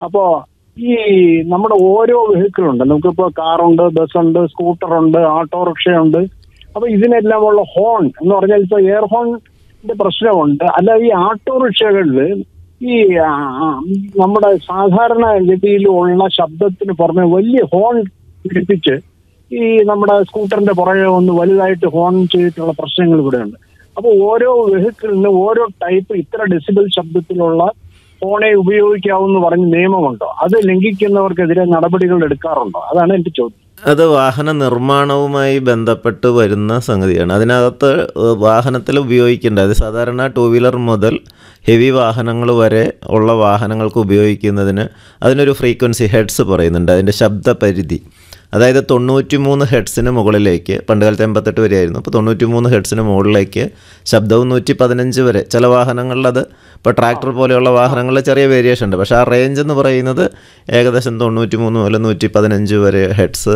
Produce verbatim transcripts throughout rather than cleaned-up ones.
അപ്പോൾ ഈ നമ്മുടെ ഓരോ വെഹിക്കിളുണ്ട്, നമുക്കിപ്പോൾ കാറുണ്ട്, ബസ്സുണ്ട്, സ്കൂട്ടറുണ്ട്, ഓട്ടോറിക്ഷയുണ്ട്. അപ്പൊ ഇതിനെല്ലാം ഉള്ള ഹോൺ എന്ന് പറഞ്ഞാൽ ഇപ്പോൾ എയർ ഹോണിന്റെ പ്രശ്നമുണ്ട്. അല്ല, ഈ ഓട്ടോറിക്ഷകളിൽ ഈ നമ്മുടെ സാധാരണ ഗതിയിലുള്ള ശബ്ദത്തിന് പുറമെ വലിയ ഹോൺ പിടിപ്പിച്ച് ഈ നമ്മുടെ സ്കൂട്ടറിന്റെ പുറകെ ഒന്ന് വലുതായിട്ട് ഹോൺ ചെയ്തിട്ടുള്ള പ്രശ്നങ്ങൾ ഇവിടെയുണ്ട്. അപ്പോൾ ഓരോ വെഹിക്കിളിന് ഓരോ ടൈപ്പ് ഇത്ര ഡെസിബൽ ശബ്ദത്തിലുള്ള ഫോണെ ഉപയോഗിക്കാവെന്ന് പറഞ്ഞ് നിയമമുണ്ടോ? അത് ലംഘിക്കുന്നവർക്കെതിരെ നടപടികൾ എടുക്കാറുണ്ടോ? അതാണ് എൻ്റെ ചോദ്യം. അത് വാഹന നിർമ്മാണവുമായി ബന്ധപ്പെട്ട് വരുന്ന സംഗതിയാണ്. അതിനകത്ത് വാഹനത്തിൽ ഉപയോഗിക്കേണ്ട, അത് സാധാരണ ടൂ വീലർ മുതൽ ഹെവി വാഹനങ്ങൾ വരെ ഉള്ള വാഹനങ്ങൾക്ക് ഉപയോഗിക്കുന്നതിന് അതിനൊരു ഫ്രീക്വൻസി ഹെഡ്സ് പറയുന്നുണ്ട്, അതിൻ്റെ ശബ്ദപരിധി. അതായത് തൊണ്ണൂറ്റി മൂന്ന് ഹെഡ്സിന് മുകളിലേക്ക്, പണ്ട് കാലത്ത് എൺപത്തെട്ട് വരെ ആയിരുന്നു, അപ്പോൾ തൊണ്ണൂറ്റി മൂന്ന് ഹെഡ്സിന് മുകളിലേക്ക് ശബ്ദവും നൂറ്റി പതിനഞ്ച് വരെ. ചില വാഹനങ്ങളിലത്, ഇപ്പോൾ ട്രാക്ടർ പോലെയുള്ള വാഹനങ്ങളിൽ ചെറിയ വേരിയേഷൻ ഉണ്ട്, പക്ഷേ ആ റേഞ്ച് എന്ന് പറയുന്നത് ഏകദേശം തൊണ്ണൂറ്റി മൂന്ന് മുതൽ നൂറ്റി പതിനഞ്ച് വരെ ഹെഡ്സ്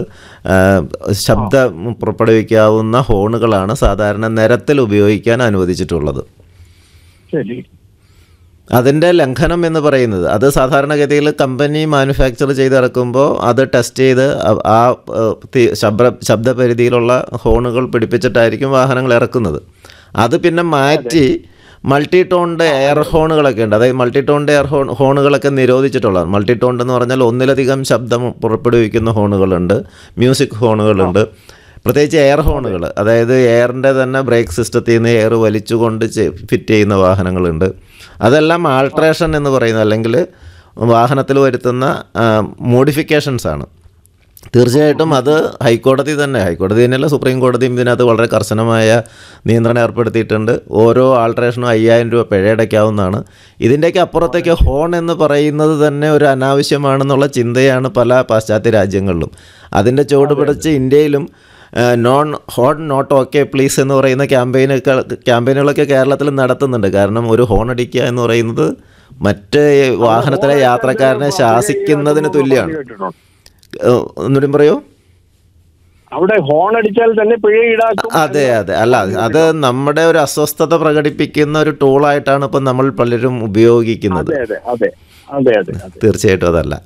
ശബ്ദം പുറപ്പെടുവിക്കാവുന്ന ഹോണുകളാണ് സാധാരണ നിരത്തിൽ ഉപയോഗിക്കാൻ അനുവദിച്ചിട്ടുള്ളത്. ശരി. അതിൻ്റെ ലംഘനം എന്ന് പറയുന്നത്, അത് സാധാരണഗതിയിൽ കമ്പനി മാനുഫാക്ചർ ചെയ്തിറക്കുമ്പോൾ അത് ടെസ്റ്റ് ചെയ്ത് ആ ശബ്ദ ശബ്ദപരിധിയിലുള്ള ഹോണുകൾ പിടിപ്പിച്ചിട്ടായിരിക്കും വാഹനങ്ങൾ ഇറക്കുന്നത്. അത് പിന്നെ മാറ്റി മൾട്ടി ടോണിൻ്റെ എയർ ഹോണുകളൊക്കെ ഉണ്ട്. അതായത് multi ടോണിൻ്റെ air horn ഹോണുകളൊക്കെ നിരോധിച്ചിട്ടുള്ളതാണ്. Multi tone എന്ന് പറഞ്ഞാൽ ഒന്നിലധികം ശബ്ദം പുറപ്പെടുവിക്കുന്ന ഹോണുകളുണ്ട്, മ്യൂസിക് ഹോണുകളുണ്ട്, പ്രത്യേകിച്ച് എയർ ഹോണുകൾ. അതായത് എയറിൻ്റെ തന്നെ ബ്രേക്ക് സിസ്റ്റത്തിൽ നിന്ന് എയർ വലിച്ചുകൊണ്ട് ഫിറ്റ് ചെയ്യുന്ന വാഹനങ്ങളുണ്ട്. അതെല്ലാം ആൾട്രേഷൻ എന്ന് പറയുന്നത്, അല്ലെങ്കിൽ വാഹനത്തിൽ വരുത്തുന്ന മോഡിഫിക്കേഷൻസ് ആണ്. തീർച്ചയായിട്ടും അത് ഹൈക്കോടതി തന്നെ, ഹൈക്കോടതി തന്നെയല്ല സുപ്രീം കോടതിയും ഇതിനകത്ത് വളരെ കർശനമായ നിയന്ത്രണം ഏർപ്പെടുത്തിയിട്ടുണ്ട്. ഓരോ ആൾട്രേഷനും അയ്യായിരം രൂപ പിഴയടയ്ക്കാവുന്നതാണ്. ഇതിൻ്റെയൊക്കെ അപ്പുറത്തേക്ക് ഹോൺ എന്ന് പറയുന്നത് തന്നെ ഒരു അനാവശ്യമാണെന്നുള്ള ചിന്തയാണ് പല പാശ്ചാത്യ രാജ്യങ്ങളിലും. അതിൻ്റെ ചുവട് പിടിച്ച് ഇന്ത്യയിലും non horn not okay please എന്ന് പറയുന്ന ക്യാമ്പയിനൊക്കെ ക്യാമ്പയിനുകളൊക്കെ കേരളത്തിൽ നടത്തുന്നുണ്ട്. കാരണം ഒരു ഹോൺ അടിക്കുക എന്ന് പറയുന്നത് മറ്റ് വാഹനത്തിലെ യാത്രക്കാരനെ ശാസിക്കുന്നതിന് തുല്യമാണ്. ഒന്നുകൂടി പറയൂ. അവിടെ ഹോൺ അടിച്ചാൽ തന്നെ പിഴ ഈടാക്കും. അതെ അതെ അല്ല, അത് നമ്മുടെ ഒരു അസ്വസ്ഥത പ്രകടിപ്പിക്കുന്ന ഒരു ടൂളായിട്ടാണ് ഇപ്പം നമ്മൾ പലരും ഉപയോഗിക്കുന്നത്. തീർച്ചയായിട്ടും അതല്ല.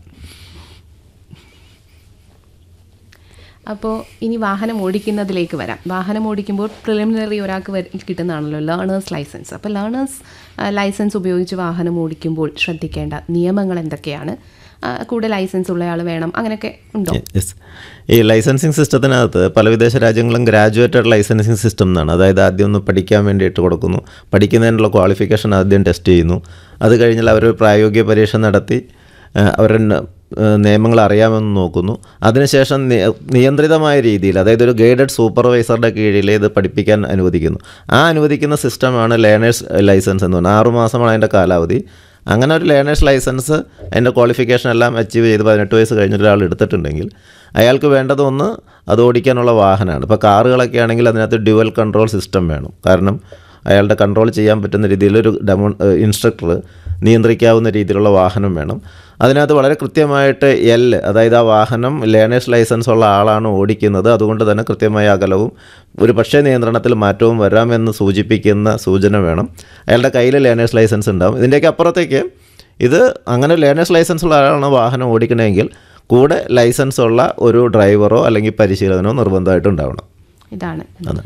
അപ്പോൾ ഇനി വാഹനം ഓടിക്കുന്നതിലേക്ക് വരാം. വാഹനം ഓടിക്കുമ്പോൾ പ്രിലിമിനറി ഒരാൾക്ക് കിട്ടുന്നതാണല്ലോ ലേണേഴ്സ് ലൈസൻസ്. അപ്പോൾ ലേണേഴ്സ് ലൈസൻസ് ഉപയോഗിച്ച് വാഹനം ഓടിക്കുമ്പോൾ ശ്രദ്ധിക്കേണ്ട നിയമങ്ങൾ എന്തൊക്കെയാണ്? കൂടെ ലൈസൻസ് ഉള്ളയാൾ വേണം, അങ്ങനെയൊക്കെ ഉണ്ടോ? യെസ്. ഈ ലൈസൻസിങ് സിസ്റ്റത്തിനകത്ത് പല വിദേശ രാജ്യങ്ങളും ഗ്രാജുവേറ്റഡ് ലൈസൻസിങ് സിസ്റ്റം എന്നാണ്. അതായത് ആദ്യം ഒന്ന് പഠിക്കാൻ വേണ്ടിയിട്ട് കൊടുക്കുന്നു, പഠിക്കുന്നതിനുള്ള ക്വാളിഫിക്കേഷൻ ആദ്യം ടെസ്റ്റ് ചെയ്യുന്നു, അത് കഴിഞ്ഞാൽ അവർ പ്രായോഗിക പരീക്ഷ നടത്തി അവരുടെ നിയമങ്ങൾ അറിയാമെന്ന് നോക്കുന്നു. അതിനുശേഷം നിയന്ത്രിതമായ രീതിയിൽ, അതായത് ഒരു ഗൈഡഡ് സൂപ്പർവൈസറുടെ കീഴിൽ ഇത് പഠിപ്പിക്കാൻ അനുവദിക്കുന്നു. ആ അനുവദിക്കുന്ന സിസ്റ്റമാണ് ലേണേഴ്സ് ലൈസൻസ് എന്ന് പറയുന്നത്. ആറുമാസമാണ് അതിൻ്റെ കാലാവധി. അങ്ങനെ ഒരു ലേണേഴ്സ് ലൈസൻസ് അതിൻ്റെ ക്വാളിഫിക്കേഷൻ എല്ലാം അച്ചീവ് ചെയ്ത് പതിനെട്ട് വയസ്സ് കഴിഞ്ഞൊരാൾ എടുത്തിട്ടുണ്ടെങ്കിൽ അയാൾക്ക് വേണ്ടതൊന്ന് അത് ഓടിക്കാനുള്ള വാഹനമാണ്. ഇപ്പോൾ കാറുകളൊക്കെ ആണെങ്കിൽ അതിനകത്ത് ഡ്യുവൽ കൺട്രോൾ സിസ്റ്റം വേണം. കാരണം അയാളുടെ കൺട്രോൾ ചെയ്യാൻ പറ്റുന്ന രീതിയിലൊരു ഡെമോ ഇൻസ്ട്രക്ടർ നിയന്ത്രിക്കാവുന്ന രീതിയിലുള്ള വാഹനം വേണം. അതിനകത്ത് വളരെ കൃത്യമായിട്ട് എൽ, അതായത് ആ വാഹനം ലേണേഴ്സ് ലൈസൻസ് ഉള്ള ആളാണ് ഓടിക്കുന്നത്, അതുകൊണ്ട് തന്നെ കൃത്യമായ അകലവും ഒരു പക്ഷേ നിയന്ത്രണത്തിൽ മാറ്റവും വരാമെന്ന് സൂചിപ്പിക്കുന്ന സൂചന വേണം. അയാളുടെ കയ്യിൽ ലേണേഴ്സ് ലൈസൻസ് ഉണ്ടാകും. ഇതിൻ്റെയൊക്കെ അപ്പുറത്തേക്ക് ഇത് അങ്ങനെ ലേണേഴ്സ് ലൈസൻസ് ഉള്ള ആളാണ് വാഹനം ഓടിക്കണമെങ്കിൽ കൂടെ ലൈസൻസ് ഉള്ള ഒരു ഡ്രൈവറോ അല്ലെങ്കിൽ പരിശീലകനോ നിർബന്ധമായിട്ട് ഉണ്ടാവണം. ഇതാണ്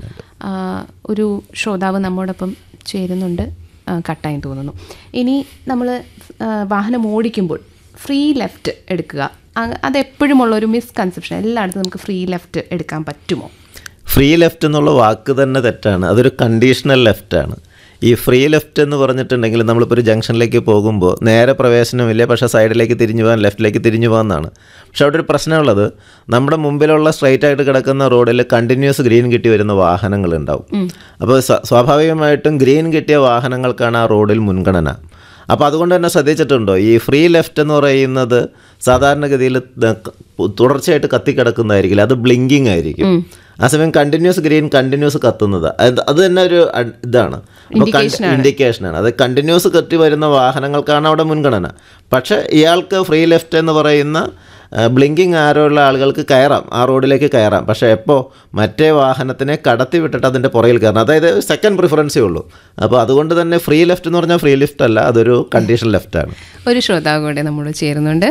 ഒരു ശ്രോതാവ് നമ്മോടൊപ്പം ചേരുന്നുണ്ട്, കട്ടായി തോന്നുന്നു. ഇനി നമ്മൾ വാഹനം ഓടിക്കുമ്പോൾ ഫ്രീ ലെഫ്റ്റ് എടുക്കുക, അതെപ്പോഴുമുള്ളൊരു മിസ്കൺസെപ്ഷൻ. എല്ലായിടത്തും നമുക്ക് ഫ്രീ ലെഫ്റ്റ് എടുക്കാൻ പറ്റുമോ? ഫ്രീ ലെഫ്റ്റ് എന്നുള്ള വാക്ക് തന്നെ തെറ്റാണ്. അതൊരു കണ്ടീഷണൽ ലെഫ്റ്റാണ്. ഈ ഫ്രീ ലെഫ്റ്റ് എന്ന് പറഞ്ഞിട്ടുണ്ടെങ്കിൽ നമ്മളിപ്പോൾ ഒരു ജംഗ്ഷനിലേക്ക് പോകുമ്പോൾ നേരെ പ്രവേശനമില്ല, പക്ഷേ സൈഡിലേക്ക് തിരിഞ്ഞു പോകാൻ, ലെഫ്റ്റിലേക്ക് തിരിഞ്ഞു പോകാമെന്നാണ്. പക്ഷേ അവിടെ ഒരു പ്രശ്നമുള്ളത്, നമ്മുടെ മുമ്പിലുള്ള സ്ട്രൈറ്റ് ആയിട്ട് കിടക്കുന്ന റോഡിൽ കണ്ടിന്യൂസ് ഗ്രീൻ കിട്ടി വരുന്ന വാഹനങ്ങളുണ്ടാവും. അപ്പോൾ സ്വാഭാവികമായിട്ടും ഗ്രീൻ കിട്ടിയ വാഹനങ്ങൾക്കാണ് ആ റോഡിൽ മുൻഗണന. അപ്പോൾ അതുകൊണ്ട് തന്നെ ശ്രദ്ധിച്ചിട്ടുണ്ടോ, ഈ ഫ്രീ ലെഫ്റ്റ് എന്ന് പറയുന്നത് സാധാരണഗതിയിൽ തുടർച്ചയായിട്ട് കത്തിക്കിടക്കുന്നതായിരിക്കില്ല, അത് ബ്ലിങ്കിങ് ആയിരിക്കും. ആ സമയം കണ്ടിന്യൂസ് ഗ്രീൻ കണ്ടിന്യൂസ് കത്തുന്നത് അത് തന്നെ ഒരു ഇതാണ്, ഇൻഡിക്കേഷനാണ്. അത് കണ്ടിന്യൂസ് കത്തി വരുന്ന വാഹനങ്ങൾക്കാണ് അവിടെ മുൻഗണന. പക്ഷേ ഇയാൾക്ക് ഫ്രീ ലെഫ്റ്റ് എന്ന് പറയുന്ന ബ്ലിങ്കിങ് ആരോ ഉള്ള ആളുകൾക്ക് കയറാം, ആ റോഡിലേക്ക് കയറാം. പക്ഷേ എപ്പോൾ മറ്റേ വാഹനത്തിനെ കടത്തി വിട്ടിട്ട് അതിൻ്റെ പുറകിൽ കയറണം. അതായത് സെക്കൻഡ് പ്രിഫറൻസേ ഉള്ളൂ. അപ്പോൾ അതുകൊണ്ട് തന്നെ ഫ്രീ ലെഫ്റ്റ് എന്ന് പറഞ്ഞാൽ ഫ്രീ ലെഫ്റ്റ് അല്ല, അതൊരു കണ്ടീഷൻ ലെഫ്റ്റാണ്. ഒരു ശ്രോതാവ് കൂടെ നമ്മൾ ചേരുന്നുണ്ട്.